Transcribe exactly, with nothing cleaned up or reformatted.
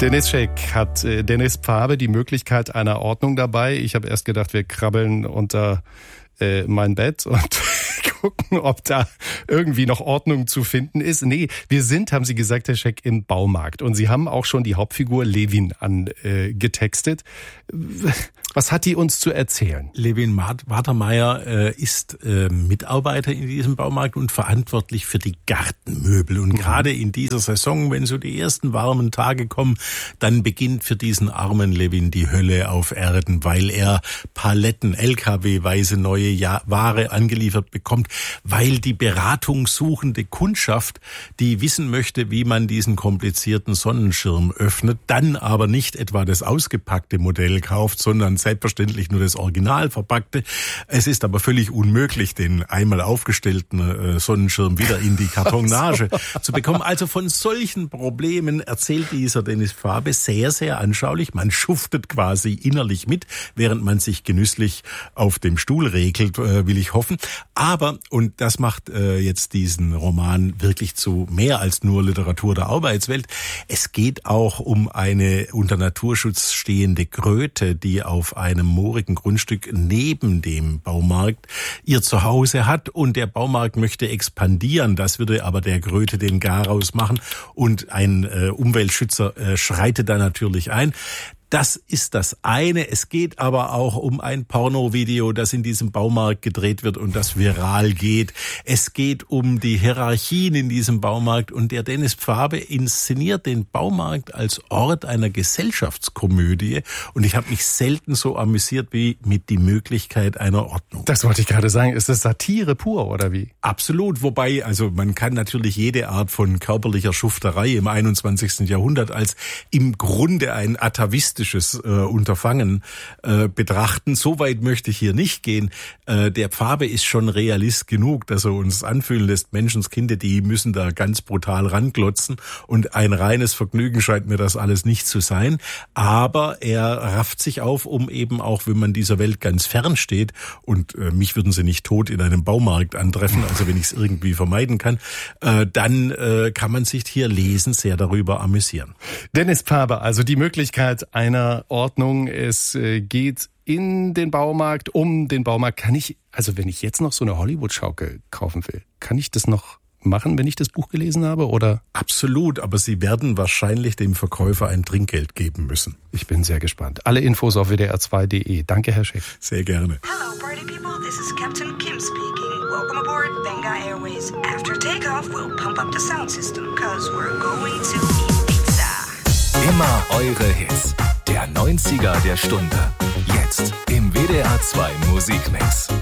Dennis Scheck hat äh, Dennis Pfaabe die Möglichkeit einer Ordnung dabei. Ich habe erst gedacht, wir krabbeln unter äh, mein Bett und gucken, ob da irgendwie noch Ordnung zu finden ist. Nee, wir sind, haben Sie gesagt, Herr Scheck, im Baumarkt. Und Sie haben auch schon die Hauptfigur Levin angetextet. Äh, Was hat die uns zu erzählen? Levin Watermeier äh, ist äh, Mitarbeiter in diesem Baumarkt und verantwortlich für die Gartenmöbel. Und mhm. gerade in dieser Saison, wenn so die ersten warmen Tage kommen, dann beginnt für diesen armen Levin die Hölle auf Erden, weil er Paletten, L K W-weise neue ja- Ware angeliefert bekommt, weil die beratungssuchende Kundschaft, die wissen möchte, wie man diesen komplizierten Sonnenschirm öffnet, dann aber nicht etwa das ausgepackte Modell kauft, sondern selbstverständlich nur das Original verpackte. Es ist aber völlig unmöglich, den einmal aufgestellten Sonnenschirm wieder in die Kartonage zu bekommen. Also von solchen Problemen erzählt dieser Dennis Pfaabe sehr, sehr anschaulich. Man schuftet quasi innerlich mit, während man sich genüsslich auf dem Stuhl regelt, will ich hoffen. Aber, und das macht jetzt diesen Roman wirklich zu mehr als nur Literatur der Arbeitswelt, es geht auch um eine unter Naturschutz stehende Kröte, die auf einem moorigen Grundstück neben dem Baumarkt ihr Zuhause hat, und der Baumarkt möchte expandieren. Das würde aber der Kröte den Garaus machen, und ein äh, Umweltschützer äh, schreitet da natürlich ein. Das ist das eine. Es geht aber auch um ein Pornovideo, das in diesem Baumarkt gedreht wird und das viral geht. Es geht um die Hierarchien in diesem Baumarkt, und der Dennis Pfaabe inszeniert den Baumarkt als Ort einer Gesellschaftskomödie, und ich habe mich selten so amüsiert wie mit Die Möglichkeit einer Ordnung. Das wollte ich gerade sagen. Ist das Satire pur oder wie? Absolut. Wobei, also man kann natürlich jede Art von körperlicher Schufterei im einundzwanzigsten Jahrhundert als im Grunde ein atavistisches Äh, Unterfangen äh, betrachten. So weit möchte ich hier nicht gehen. Äh, der Pfaabe ist schon Realist genug, dass er uns anfühlen lässt, Menschenskinder, die müssen da ganz brutal ranglotzen, und ein reines Vergnügen scheint mir das alles nicht zu sein. Aber er rafft sich auf, um eben auch, wenn man dieser Welt ganz fern steht, und äh, mich würden sie nicht tot in einem Baumarkt antreffen, also wenn ich es irgendwie vermeiden kann, äh, dann äh, kann man sich hier lesen sehr darüber amüsieren. Dennis Pfaabe, also die Möglichkeit einer Ordnung. Es geht in den Baumarkt, um den Baumarkt. Kann ich, also wenn ich jetzt noch so eine Hollywood-Schaukel kaufen will, kann ich das noch machen, wenn ich das Buch gelesen habe, oder? Absolut, aber Sie werden wahrscheinlich dem Verkäufer ein Trinkgeld geben müssen. Ich bin sehr gespannt. Alle Infos auf w d r zwei punkt d e. Danke, Herr Scheck. Sehr gerne. Hello, party people. This is Captain Kim speaking. Welcome aboard Venga Airways. After takeoff, we'll pump up the sound system, cause we're going to eat pizza. Immer eure Hits. Der neunziger der Stunde. Jetzt im W D R zwei Musikmix.